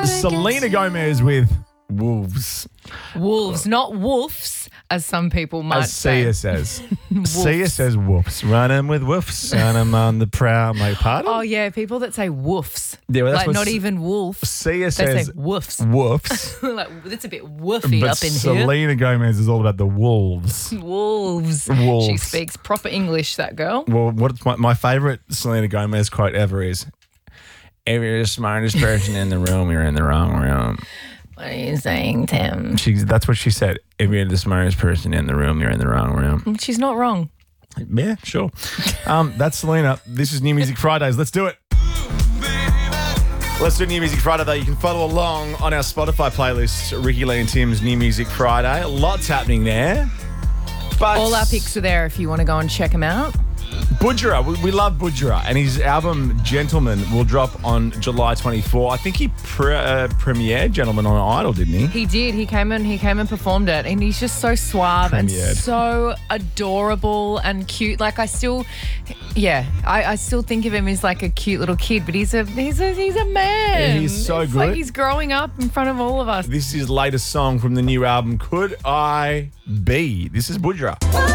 Selena Gomez with Wolves. Wolves, not wolves, as some people might As say. Sia says. Sia says wolves. Running with wolves. And I'm on the prowl. My pardon? Oh, yeah, people that say woofs. Yeah, well, that's like what not even wolves. Sia They says say woofs. wolves. Like, it's a bit woofy But up in Selena Gomez is all about the wolves. here. Wolves. Wolves. She speaks proper English, that girl. Well, what's my favorite Selena Gomez quote ever is, if you're the smartest person in the room, you're in the wrong room. What are you saying, Tim? That's what she said. If you're the smartest person in the room, you're in the wrong room. She's not wrong. Yeah, sure. That's Selena. This is New Music Fridays. Let's do it. Let's do New Music Friday, though. You can follow along on our Spotify playlist, Ricky Lee and Tim's New Music Friday. Lots happening there. But All our picks are there if you want to go and check them out. Budgerah, we love Budgerah, and his album Gentleman will drop on July 24. I think he premiered Gentleman on Idol, didn't he? He did. He came and performed it, and he's just so suave and so adorable and cute. Like I still think of him as like a cute little kid, but he's a man. Yeah, he's so it's good. Like he's growing up in front of all of us. This is his latest song from the new album, Could I Be? This is Budgerah.